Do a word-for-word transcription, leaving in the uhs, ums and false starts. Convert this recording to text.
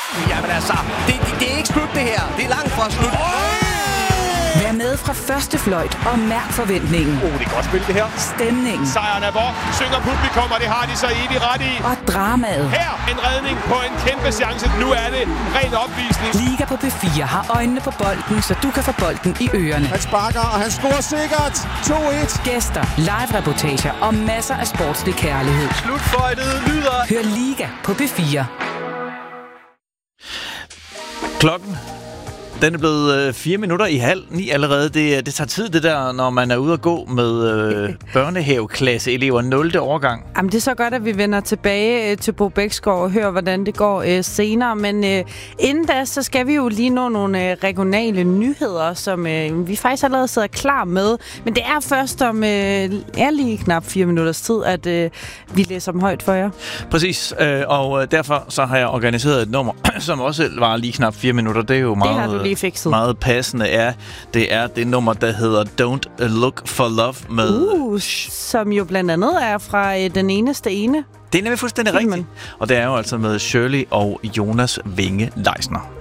Jamen altså, det, det, det er ikke slut det her. Det er langt fra slut. Vær med fra første fløjt og mærk forventningen. Oh, det er godt spil det her. Stemningen. Sejren er vor, synger publikum, og det har de så evigt ret i. Og dramaet. Her en redning på en kæmpe chance. Nu er det ren opvisning. Liga på P fire har øjnene på bolden, så du kan få bolden i ørerne. Han sparker, og han scorer sikkert. to et. Gæster, live-reportager og masser af sportslig kærlighed. Slutfløjtet lyder. Hør Liga på P fire. Klokken, den er blevet øh, fire minutter i halv ni allerede. Det, det tager tid, det der, når man er ude at gå med øh, børnehaveklasse-elever, nul årgang. Jamen, det er så godt, at vi vender tilbage øh, til Bo Bæksgaard og hører, hvordan det går øh, senere. Men øh, inden da, så skal vi jo lige nå nogle øh, regionale nyheder, som øh, vi faktisk allerede sidder klar med. Men det er først om øh, er lige knap fire minutters tid, at øh, vi læser dem højt for jer. Præcis, øh, og øh, derfor så har jeg organiseret et nummer, som også var lige knap fire minutter. Det er jo meget... Det har du lige fikset. Meget passende er, det er det nummer, der hedder Don't Look for Love med... Uh, som jo blandt andet er fra øh, Den Eneste Ene. Det er nemlig fuldstændig rigtigt. Og det er jo altså med Shirley og Jonas Winge Leisner.